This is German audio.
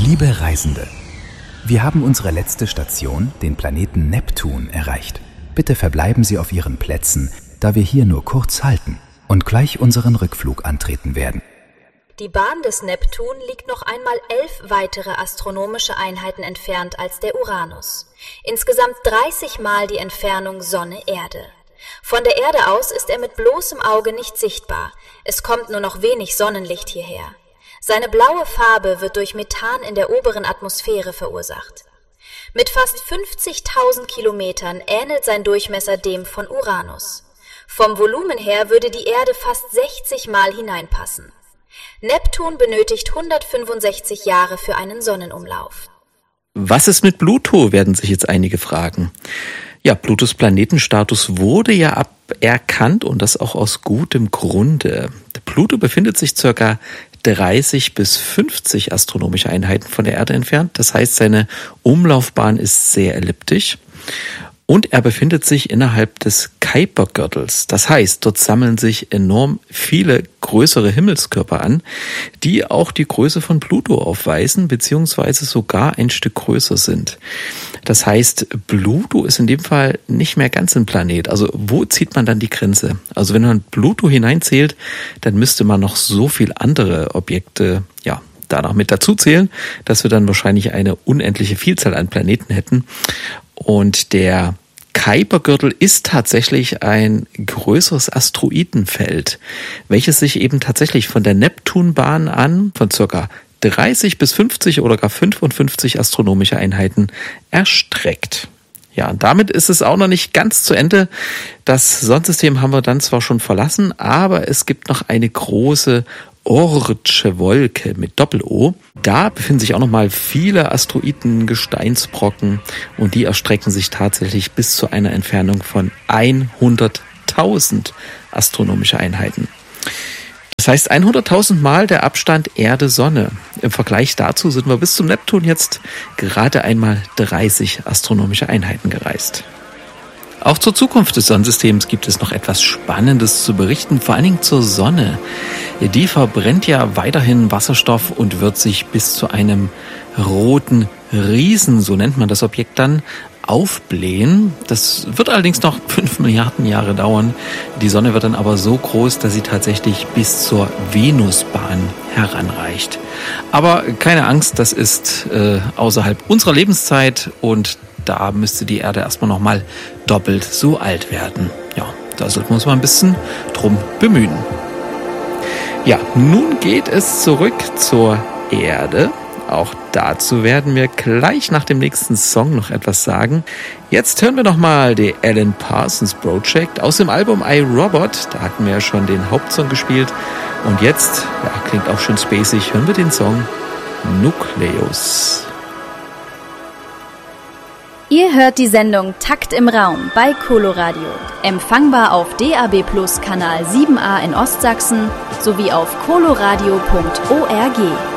Liebe Reisende, wir haben unsere letzte Station, den Planeten Neptun, erreicht. Bitte verbleiben Sie auf Ihren Plätzen, da wir hier nur kurz halten und gleich unseren Rückflug antreten werden. Die Bahn des Neptun liegt noch einmal 11 weitere astronomische Einheiten entfernt als der Uranus. Insgesamt 30 Mal die Entfernung Sonne-Erde. Von der Erde aus ist er mit bloßem Auge nicht sichtbar. Es kommt nur noch wenig Sonnenlicht hierher. Seine blaue Farbe wird durch Methan in der oberen Atmosphäre verursacht. Mit fast 50.000 Kilometern ähnelt sein Durchmesser dem von Uranus. Vom Volumen her würde die Erde fast 60 Mal hineinpassen. Neptun benötigt 165 Jahre für einen Sonnenumlauf. Was ist mit Pluto, werden sich jetzt einige fragen. Ja, Plutos Planetenstatus wurde ja aberkannt und das auch aus gutem Grunde. Pluto befindet sich ca. 30 bis 50 astronomische Einheiten von der Erde entfernt. Das heißt, seine Umlaufbahn ist sehr elliptisch. Und er befindet sich innerhalb des Kuipergürtels. Das heißt, dort sammeln sich enorm viele größere Himmelskörper an, die auch die Größe von Pluto aufweisen, beziehungsweise sogar ein Stück größer sind. Das heißt, Pluto ist in dem Fall nicht mehr ganz ein Planet. Also wo zieht man dann die Grenze? Also wenn man Pluto hineinzählt, dann müsste man noch so viel andere Objekte, da noch mit dazu zählen, dass wir dann wahrscheinlich eine unendliche Vielzahl an Planeten hätten. Und der Kuipergürtel ist tatsächlich ein größeres Asteroidenfeld, welches sich eben tatsächlich von der Neptunbahn an von ca. 30 bis 50 oder gar 55 astronomische Einheiten erstreckt. Ja, und damit ist es auch noch nicht ganz zu Ende. Das Sonnensystem haben wir dann zwar schon verlassen, aber es gibt noch eine große Oortsche Wolke mit Doppel-O. Da befinden sich auch nochmal viele Asteroiden, Gesteinsbrocken und die erstrecken sich tatsächlich bis zu einer Entfernung von 100.000 astronomische Einheiten. Das heißt 100.000 Mal der Abstand Erde-Sonne. Im Vergleich dazu sind wir bis zum Neptun jetzt gerade einmal 30 astronomische Einheiten gereist. Auch zur Zukunft des Sonnensystems gibt es noch etwas Spannendes zu berichten, vor allen Dingen zur Sonne. Die verbrennt ja weiterhin Wasserstoff und wird sich bis zu einem roten Riesen, so nennt man das Objekt dann, aufblähen. Das wird allerdings noch 5 Milliarden Jahre dauern. Die Sonne wird dann aber so groß, dass sie tatsächlich bis zur Venusbahn heranreicht. Aber keine Angst, das ist außerhalb unserer Lebenszeit und da müsste die Erde erstmal nochmal doppelt so alt werden. Ja, da sollten wir uns mal ein bisschen drum bemühen. Ja, nun geht es zurück zur Erde. Auch dazu werden wir gleich nach dem nächsten Song noch etwas sagen. Jetzt hören wir nochmal die Alan Parsons Project aus dem Album I, Robot. Da hatten wir ja schon den Hauptsong gespielt. Und jetzt, klingt auch schön spacig, hören wir den Song Nucleus. Ihr hört die Sendung Takt im Raum bei Coloradio. Empfangbar auf DAB+ Kanal 7a in Ostsachsen sowie auf coloradio.org.